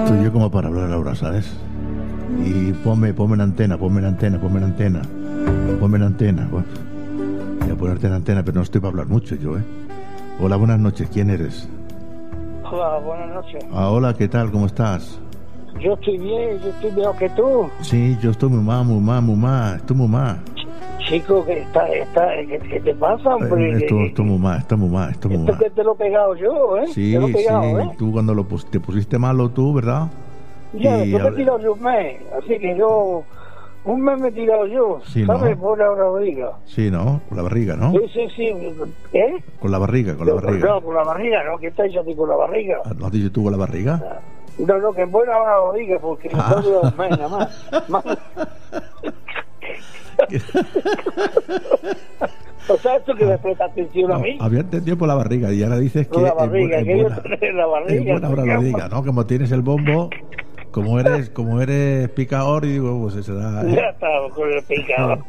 estoy yo como para hablar ahora, ¿sabes? Y ponme en antena. Bueno, voy a ponerte en antena, pero no estoy para hablar mucho yo, ¿eh? Hola, buenas noches, ¿quién eres? Hola, buenas noches. Hola, ¿qué tal? ¿Cómo estás? Yo estoy bien, yo estoy mejor que tú. Sí, yo estoy muy mal, estoy muy mal. Chico, ¿qué te pasa, hombre? Esto muy mal. Esto que te lo he pegado yo, ¿eh? Sí, te lo he pegado, sí, tú cuando te pusiste malo tú, ¿verdad? Ya, después me he tirado yo un mes, así que yo... Un mes me he tirado yo, sí, ¿sabes? ¿no? Por la barriga. Sí, ¿no? Con la barriga, ¿no? Sí. ¿Eh? Con la barriga. No, con la barriga, ¿no? ¿Qué estás diciendo a ti con la barriga? ¿No has dicho tú con la barriga? No, que en buena hora lo diga, porque no he durado un mes nada más. O sea, esto que me presta atención a mí. Había entendido por la barriga y ahora dices que la barriga, en buena hora lo diga, ¿no? Como tienes el bombo, como eres picador, y digo, pues se da. Ya estamos con el picador.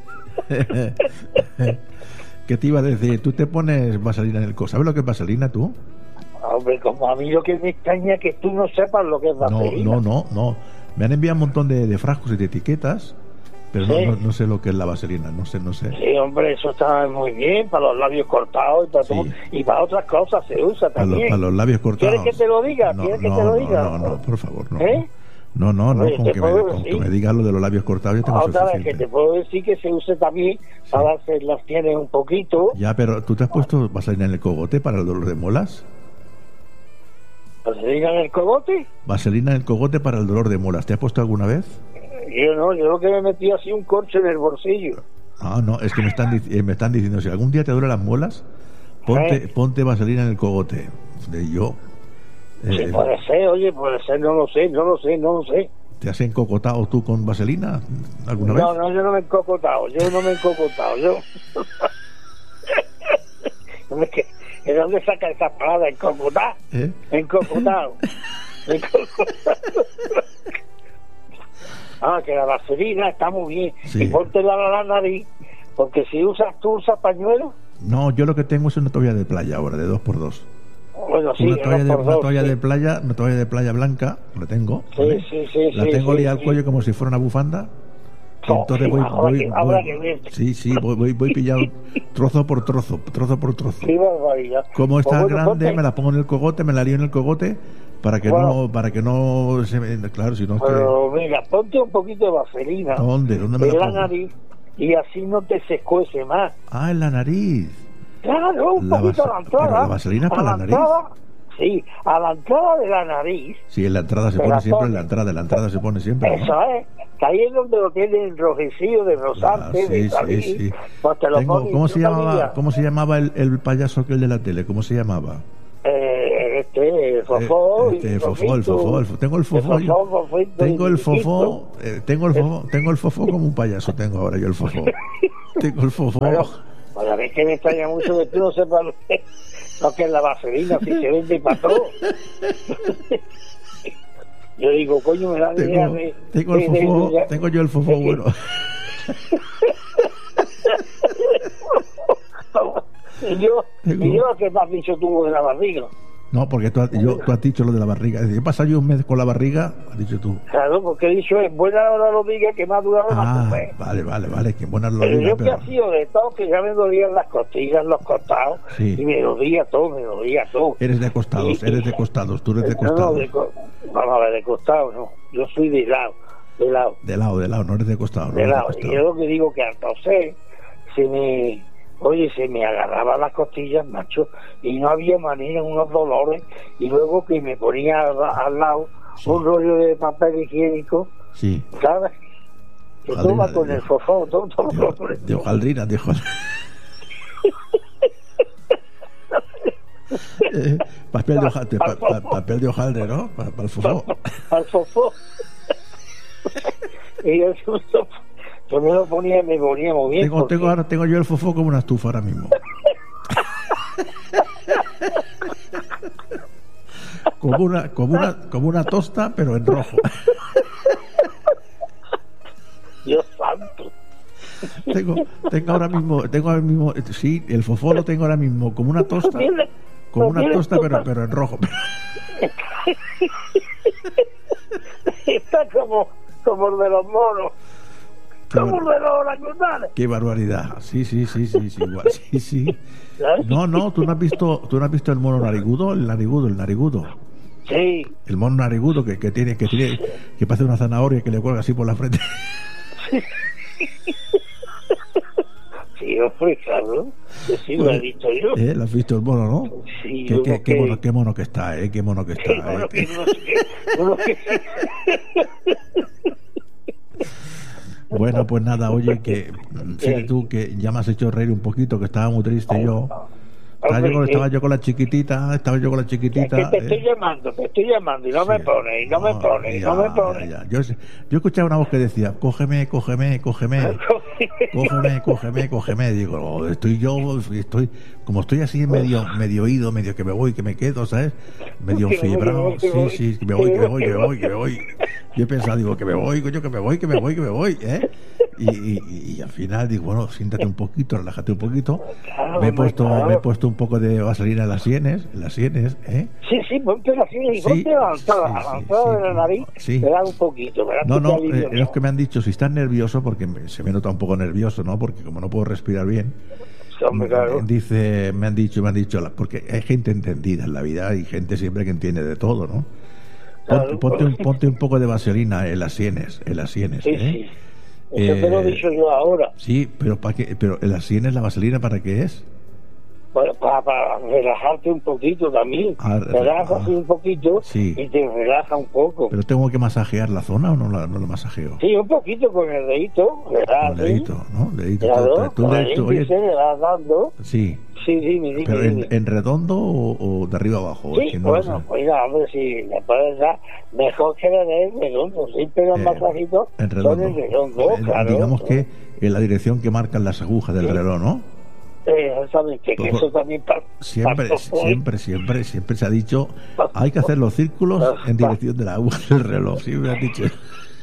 ¿Qué te iba a decir? Tú te pones vaselina en el codo. ¿Sabes lo que es vaselina tú? Hombre, como a mí lo que me extraña es que tú no sepas lo que es vaselina. No. Me han enviado un montón de frascos y de etiquetas, pero ¿sí? no sé lo que es la vaselina, no sé. Sí, hombre, eso está muy bien para los labios cortados y para todo, y para otras cosas se usa también. Para los labios cortados. ¿Quieres que te lo diga? No, por favor, no. ¿Eh? No, Oye, con que me digas lo de los labios cortados yo tengo otra vez suficiente. que te puedo decir que se use también para darse las tienes un poquito. Ya, pero ¿tú te has puesto vaselina en el cogote para el dolor de muelas? ¿Vaselina en el cogote? Vaselina en el cogote para el dolor de muelas. ¿Te has puesto alguna vez? Yo no, yo lo que me metí así un corcho en el bolsillo. No, es que me están diciendo, si algún día te duelen las muelas, ponte vaselina en el cogote. Yo... sí, puede ser, no lo sé. ¿Te has encocotado tú con vaselina alguna vez? No, yo no me he encocotado, yo... ¿De dónde saca esa palabra, encocotar? Encocotado. Que la vaselina está muy bien. Sí. Y póntela a la nariz, porque si usas pañuelo... No, yo lo que tengo es una toalla de playa ahora, de 2x2. Bueno, sí, una toalla de playa blanca, la tengo. ¿vale? Sí. La tengo liada al cuello como si fuera una bufanda. Entonces voy pillado trozo por trozo. Qué barbaridad. Como está grande, me la pongo en el cogote, me la lío en el cogote para que no se me, claro, si no es pero mira, ponte un poquito de vaselina. ¿Dónde me la pongo? Nariz, y así no te se escuece más. En la nariz. Claro, un poquito a la entrada. ¿Pero la vaselina es para la nariz? Sí, a la entrada de la nariz. Sí, en la entrada se pone siempre, en la entrada se pone siempre. Eso ¿no? Es, que ahí es donde lo tiene enrojecido de rosarte, de salir. Sí. Pues te lo pones, ¿Cómo se llamaba el payaso aquel de la tele? ¿Cómo se llamaba? El fofó. El fofó. Tengo el fofó como un payaso, tengo ahora yo el fofó. Tengo el fofó. Bueno, a ver que me extraña mucho que tú no sepas lo que es la vaselina, si se vende para todo. Yo digo, coño, me da idea de... Tengo yo el fofó bueno. ¿Y yo qué me has dicho tú de la barriga? No, porque tú has dicho lo de la barriga. ¿Qué pasa yo un mes con la barriga? Has dicho tú. Claro, porque he dicho, es buena hora lo diga que me ha durado más un mes. Vale, que buena lo diga. Yo que ha sido de todo, que ya me dolían las costillas, los costados, y me dolía todo. Eres de costados, tú eres de costados. Vamos a ver, de costados no. Yo soy de lado. De lado, no eres de costado. De lado. Y yo lo que digo que al toser se me agarraban las costillas, macho, y no había manera, unos dolores, y luego que me ponía al lado un rollo de papel higiénico, ¿sabes? Que toma con el fofó, todo. De hojaldrina, papel de hojaldre, ¿no? Para el fofó. Para el fofó. Y yo me lo ponía, me ponía muy bien. Ahora tengo yo el fofó como una estufa ahora mismo. como una tosta, pero en rojo. Dios santo. Tengo ahora mismo, sí, el fofó lo tengo ahora mismo como una tosta, pero en rojo. Está como el de los monos. Como el de los orangutanes. Qué barbaridad. Sí, igual, sí. ¿Sabes? No, tú no has visto el mono narigudo, el narigudo. Sí. El mono narigudo que parece una zanahoria que le cuelga así por la frente. Sí, hombre, claro. Sí, lo he visto yo. ¿Lo has visto el mono, no? Sí, qué mono que está, qué mono que está. Bueno, pues nada, oye, que fíjate tú que ya me has hecho reír un poquito, que estaba muy triste yo. Estaba yo con la chiquitita. Es que te estoy llamando y no me pones, Ya. Yo escuchaba una voz que decía, cógeme. Digo, como estoy así medio oído, medio que me voy, que me quedo, ¿sabes? Medio fibrado, sí, que me voy. Yo he pensado, digo, que me voy, ¿eh? Y al final digo, bueno, siéntate un poquito, relájate un poquito. Claro, me he puesto un poco de vaselina en las sienes, ¿eh? Sí, ponte la sienes y ponte avanzado de la nariz, te da un poquito. No, los que me han dicho, si estás nervioso, porque se me nota un poco nervioso, ¿no? Porque como no puedo respirar bien, claro. me han dicho, porque hay gente entendida en la vida y gente siempre que entiende de todo, ¿no? Ponte un poco de vaselina en las sienes, Sí. Eso te lo he dicho yo ahora. Sí, pero ¿para qué? Pero en las sienes la vaselina, ¿para qué es? Bueno, para relajarte un poquito también. Te relajas un poquito y te relaja un poco. ¿Pero tengo que masajear la zona o no la masajeo? Sí, un poquito con el dedito. Con el dedito, ¿no? Claro, oye, se le vas dando. Sí. Sí, dime. ¿Pero en redondo o de arriba abajo? Sí, bueno, mira, hombre, si le puedes dar, mejor que le des redondo. Sí, pero el masajito en redondo. Con el redondo, claro. Digamos que en la dirección que marcan las agujas del reloj, ¿no? Exactamente, que eso también siempre se ha dicho, hay que hacer los círculos en dirección de la aguja del reloj. Siempre han dicho.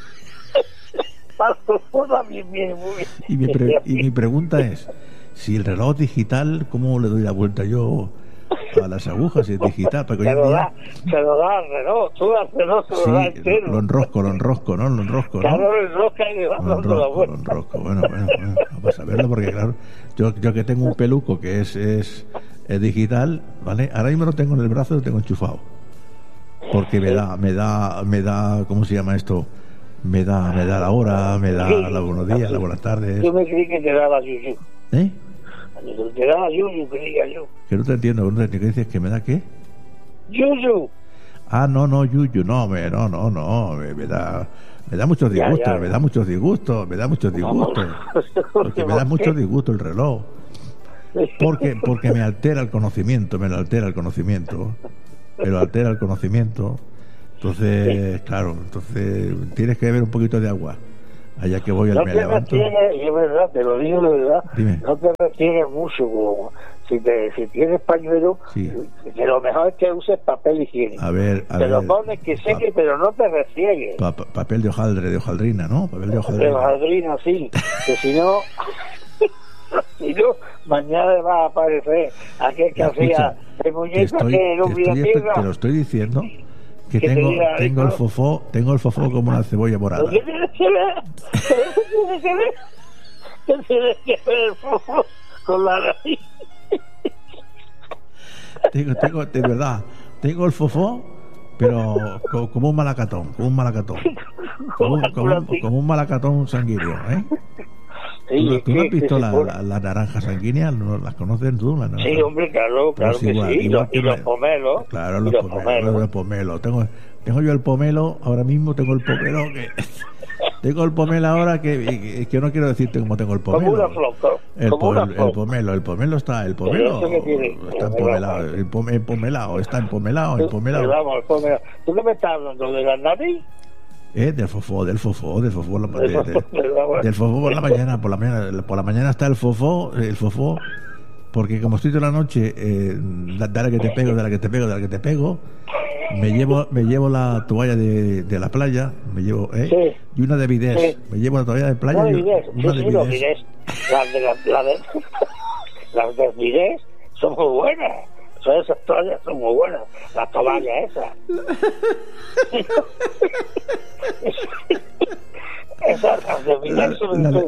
Y mi pregunta es, si el reloj digital, ¿cómo le doy la vuelta yo a las agujas si es digital? Porque se lo da al reloj, tú al reloj se lo da entero. Lo enrosco, ¿no? Claro, lo enrosca y le vas dando la vuelta. Lo enrosco, bueno, vamos a verlo porque claro, yo que tengo un peluco que es digital, ¿vale? Ahora mismo lo tengo en el brazo, lo tengo enchufado. Porque me da, ¿cómo se llama esto? Me da la hora, me da los buenos días, las buenas tardes. Yo me creí que te daba yuyu. ¿Eh? Te daba yuyu, creía yo. Que no te entiendo, ¿qué dices? ¿Que me da qué? Yuyu. No, yuyu, no, me da muchos disgustos, me da muchos disgustos. Porque me da mucho disgusto el reloj. Porque me altera el conocimiento. Entonces, claro, tienes que beber un poquito de agua. Allá que voy al me levanto. Es verdad, te lo digo de verdad. Dime. No te retienes mucho. Si tienes pañuelo, que lo mejor es que uses papel higiénico. A ver. Lo pones que seque, pero no te restriegues. Papel de hojaldrina, ¿no? Papel de hojaldrina. De hojaldrina, sí. Que si no, mañana va a aparecer aquel que hacía de muñeca que no hubiera tierra. Te lo estoy diciendo. Que tengo el fofó como una cebolla morada. ¿Qué tienes que ver? ¿Qué tienes que ver el fofó con la nariz? Tengo, de verdad, tengo el fofó, pero como un malacatón, como un malacatón sanguíneo, ¿eh? Sí, ¿Tú no has visto la naranja sanguínea? ¿No las conoces tú? Sí, hombre, claro pues que igual, sí. Igual y los pomelos. Claro, los pomelos. Tengo yo el pomelo, ahora mismo tengo el pomelo que... Tengo el pomelo ahora que no quiero decirte cómo tengo el pomelo. Como una flor. El pomelo está empomelado. El pomelado está empomelado. Vamos, ¿tú qué me estás hablando? ¿De la nariz? Del fofó por la mañana. Por la mañana está el fofó, porque como estoy toda la noche, dale que te pego, me llevo la toalla de la playa, y una de bidés, me llevo la toalla de playa una de bidés. Las de bidés son muy buenas. Esas toallas son muy buenas, las toallas esas. Esas, las de Vidés,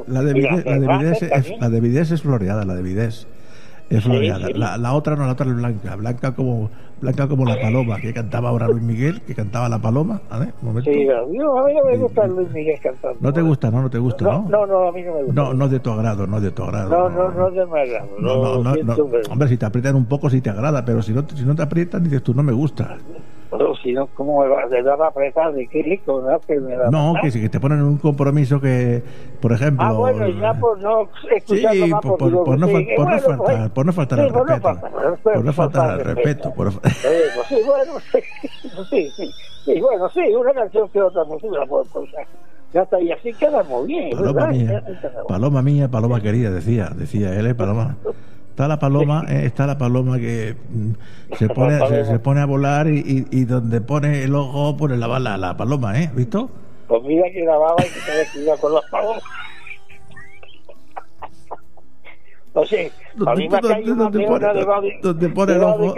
la de Vidés es floreada, la de Vidés es floreada. Sí. La otra no, la otra es blanca como la paloma que cantaba ahora Luis Miguel, que cantaba la paloma. A ver, un momento. Sí, a mí no me gusta Luis Miguel cantando. No te gusta, no te gusta, ¿no? No, a mí no me gusta. No es de tu agrado, no es de tu agrado. No es de mi agrado. No. Hombre, si te aprietan un poco, sí te agrada, pero si no te aprietan, dices tú, no me gusta. Pero si no, ¿cómo me va a apretar? ¿De qué rico? No, que si te ponen en un compromiso que, por ejemplo... bueno, ya por no escucharlo sí, más por no faltar al respeto. Por no faltar al respeto. Sí, una canción que otra música la puedo escuchar. Ya está, y así quedamos bien. Paloma mía, paloma querida, decía él, paloma. Está la paloma que se pone a volar y donde pone el ojo pone la bala la paloma, ¿visto? Pues mira que la baba y que te descuida con las palomas. O sea, a mí me ha caído una peona debajo donde pone el ojo.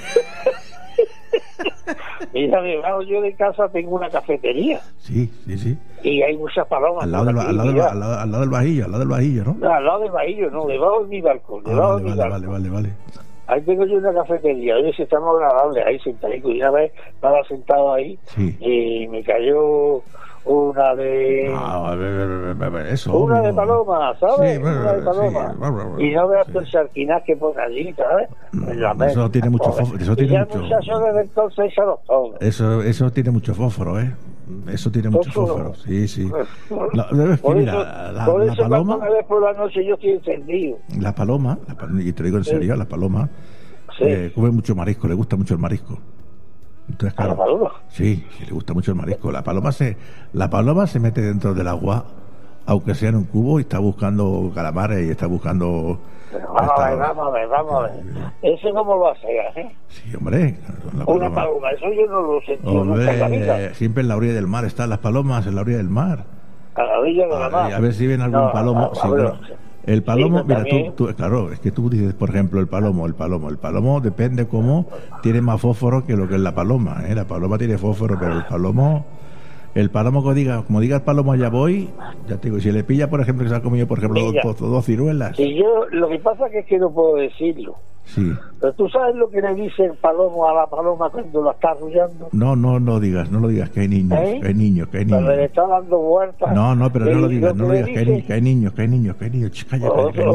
Mira, debajo yo de casa tengo una cafetería. Sí. Y hay muchas palomas. Al lado del vajillo, ¿no? No, al lado del vajillo, no, debajo de mi balcón. Vale. Ahí tengo yo una cafetería, oye, si estamos agradables ahí sentaditos, y una vez estaba sentado ahí y me cayó una de... una de paloma, ¿sabes? Sí, una de paloma. Y no veas el charquinaz que pone allí, ¿sabes? Eso tiene mucho fósforo. Eso tiene mucho... desde entonces eso tiene mucho fósforo, Eso tiene mucho fósforo, sí. Por eso paloma... cuando me ves por la noche yo estoy encendido. La paloma, y te digo en serio, la paloma come mucho marisco, le gusta mucho el marisco. Entonces, claro, ¿la paloma? Sí, le gusta mucho el marisco. La paloma se mete dentro del agua, aunque sea en un cubo, y está buscando calamares y está buscando... Vamos a ver. ¿Eso cómo lo hace, Sí, hombre. Una paloma, eso yo no lo sentí nunca en la vida. Siempre en la orilla del mar están las palomas, en la orilla del mar. A la orilla de la mar. A ver si ven algún palomo. El palomo, mira, tú, claro, es que tú dices, por ejemplo, el palomo depende cómo tiene más fósforo que lo que es la paloma, La paloma tiene fósforo, pero el palomo como diga el palomo allá voy, ya te digo, si le pilla, por ejemplo, que se ha comido, por ejemplo, dos ciruelas. Y yo, lo que pasa es que no puedo decirlo. Sí. Pero tú sabes lo que le dice el palomo a la paloma cuando la está arrullando. No lo digas, que hay niños, que hay niños. Pero le está dando vueltas. No, pero no lo digas, que hay niños. Calla,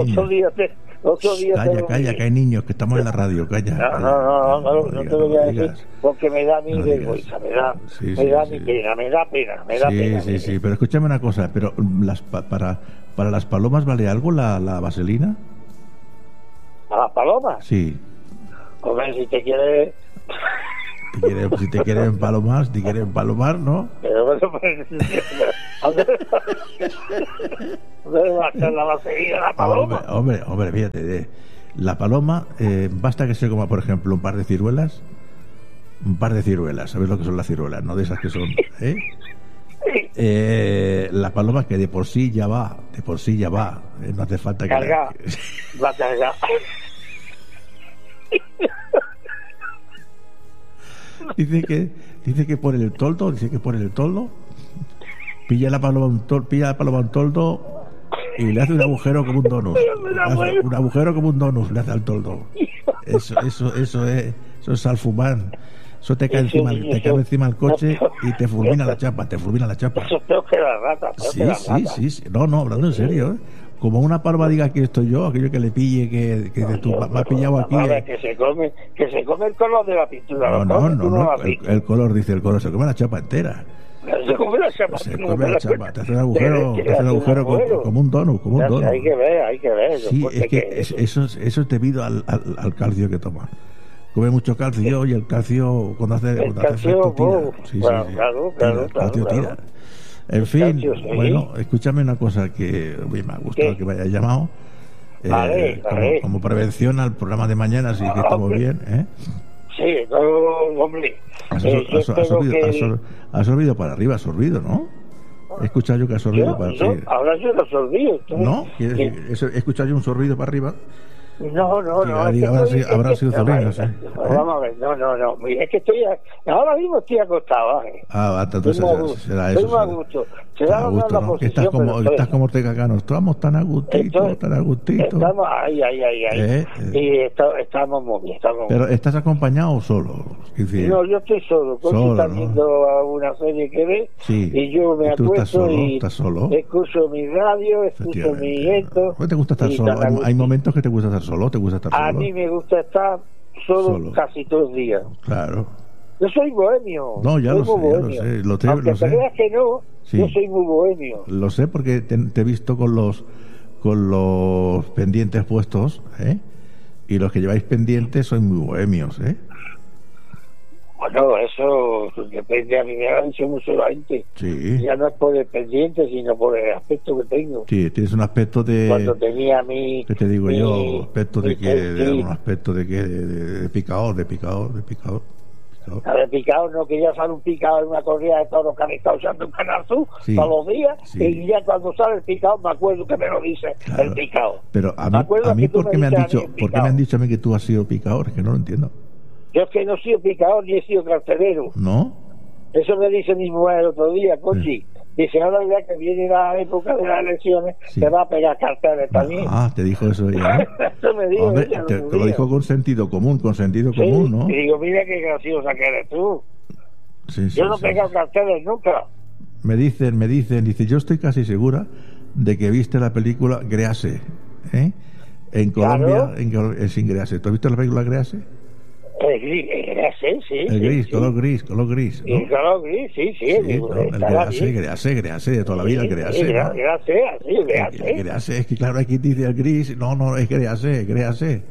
calla, que hay niños, que estamos en la radio, calla. No te lo voy a decir, porque me da mi vergüenza, me da mi pena, me da pena. Sí, pero escúchame una cosa, pero para las palomas vale algo la vaselina. ¿A las palomas? Sí. Hombre, si te quieres... Si te quieren empalomar, ¿no? Pero ¿dónde va a estar la vaselina de la paloma? Hombre, fíjate, la paloma, basta que se coma, por ejemplo, un par de ciruelas, ¿sabes lo que son las ciruelas? No de esas que son, la paloma que de por sí ya va, no hace falta que va a cargar. Dice que por el toldo, pilla la paloma un toldo y le hace un agujero como un donut. Le hace al toldo. Eso es salfumán. Eso te cae encima el coche y te fulmina la chapa. Eso es peor que la rata. Sí. No, hablando en serio, Como una paloma diga aquí estoy yo, aquello que le pille, que tú me has pillado aquí. Que se come el color de la pintura. No. El color, dice el color, se come la chapa entera. Se come la chapa. Te hace un agujero como un donut. Hay que ver. Sí, es que eso es debido al calcio que toma. Come mucho calcio y el calcio cuando hace efecto tira. Claro. El calcio tira. En fin, bueno, escúchame una cosa que me ha gustado que me hayas llamado. Como prevención al programa de mañana, si que estamos bien, Sí, hombre. Has sorbido para arriba, ¿no? He escuchado yo que has sorbido para arriba. Ahora yo no sorbido. ¿No? He escuchado yo un sorbido para arriba. Habrá sido Zolino, sí. Vamos a ver, no. Es que ahora mismo estoy acostado. Entonces será eso. Estoy muy a gusto. Será a gusto, la ¿no? posición, Estás como Ortega Cano. Estamos tan a gustito, tan a gustito. Estamos ahí. Y estamos muy bien. Pero ¿estás acompañado o solo? No, yo estoy solo. Conchi está viendo a una serie que ve, y yo me acuesto y escucho mi radio, escucho mi esto. ¿Te gusta estar solo? ¿Hay momentos que te gusta estar solo? ¿Te gusta estar solo? A mí me gusta estar solo casi todos los días. Claro. Yo soy bohemio. No, ya lo sé. Aunque te creas que no, yo soy muy bohemio. Lo sé porque te he visto con los pendientes puestos, ¿eh? Y los que lleváis pendientes sois muy bohemios, ¿eh? Bueno, eso depende, a mí me ha dicho mucho la gente. Sí. Ya no es por el pendiente, sino por el aspecto que tengo. Sí, tienes un aspecto de... Cuando tenía mi... ¿Qué te digo yo? Aspecto de que... Un aspecto de que... De picador. A ver, picado, no quería salir un picado en una corrida de toros que han estado usando en Canal Sur todos los días, y ya cuando sale el picado me acuerdo que me lo dice, claro, el picado. Pero a mí ¿por qué me han dicho a mí que tú has sido picador? Es que no lo entiendo. Yo es que no he sido picador ni he sido cartelero. ¿No? Eso me dice mi mujer el otro día, Conchi. Dice, ahora ya que viene la época de las elecciones, te va a pegar carteles también. Te dijo eso ella, ¿eh? Eso me dijo. Hombre, te lo dijo con sentido común, ¿no? Y digo, mira qué graciosa que eres tú. Sí, yo no he pegado carteles nunca. Me dicen, dice, yo estoy casi segura de que viste la película Grease, ¿eh? En Colombia, claro. Sin Grease. ¿Tú has visto la película Grease? El gris, color gris, ¿no? El color gris, sí. El Grease, de toda la vida, el Grease. Grease, es que claro, aquí dice el gris, no, es Grease. Grease.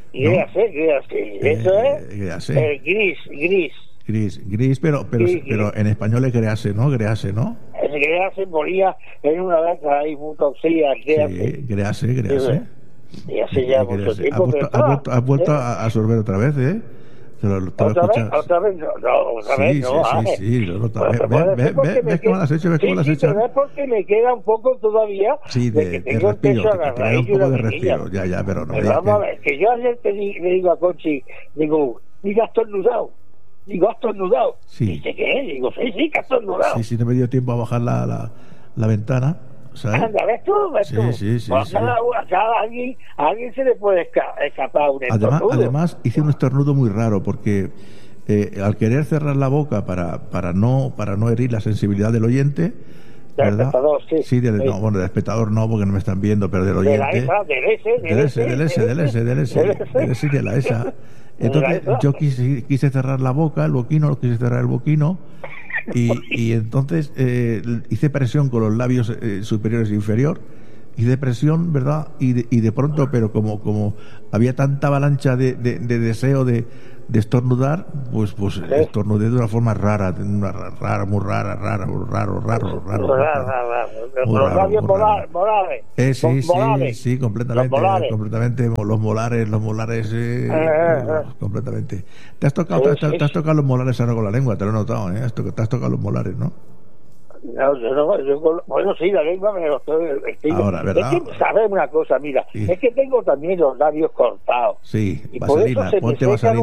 Eso es el gris, pero en español es Grease, ¿no? El Grease moría en una letra ahí muy toxida. Sí, Grease. Y hace ya mucho tiempo. ¿Has vuelto a absorber otra vez, eh? ¿Otra vez? ¿Ves cómo lo has hecho? Pero es porque me queda un poco todavía de respiro, un poco de respiro. Ya, pero no. Pero vamos a ver, que yo ayer le digo a Conchi, digo, mira, has estornudado. Sí. Dice, ¿qué? Digo, sí, que has estornudado. Sí, no me dio tiempo a bajar la ventana. ¿Sabes? Anda, ¿ves tú? Sí. A alguien se le puede escapar un estornudo. Además, hice un estornudo muy raro porque al querer cerrar la boca para no herir la sensibilidad del oyente, ¿verdad? Del espectador no, porque no me están viendo, pero del oyente. Del S de la ESA. Entonces yo quise cerrar la boca, quise cerrar el boquino. Y entonces hice presión con los labios superiores e inferior, hice presión, ¿verdad? Y de pronto, pero como había tanta avalancha de deseo de estornudar, pues estornudé de una forma rara, muy rara. Los labios molares. Sí, completamente. Los molares, completamente. Te has tocado los molares ahora con la lengua, te lo he notado, ¿eh? Te has tocado los molares, ¿no? Bueno, sí, la lengua me lo estoy. Ahora, ¿verdad? Es que, ¿sabes una cosa? Mira, es que tengo también los labios cortados. Sí, y por eso ponte vaselina.